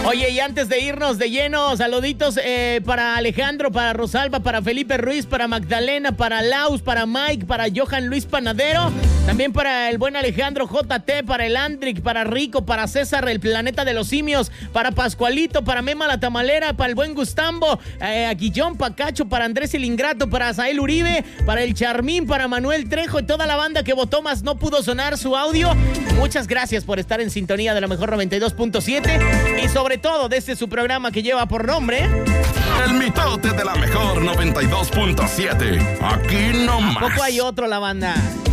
Oye, y antes de irnos de lleno, saluditos para Alejandro, para Rosalba, para Felipe Ruiz, para Magdalena, para Laus, para Mike, para Johan Luis Panadero, también para el buen Alejandro JT, para el Andric, para Rico, para César, el planeta de los simios, para Pascualito, para Mema la Tamalera, para el buen Gustambo, a Guillón Pacacho, para Andrés el Ingrato, para Azael Uribe, para el Charmín, para Manuel Trejo y toda la banda que votó más no pudo sonar su audio. Muchas gracias por estar en sintonía de la mejor 92.7 y sobre todo de este su programa que lleva por nombre El Mitote de la mejor 92.7. Aquí nomás. ¿A poco hay otro, la banda?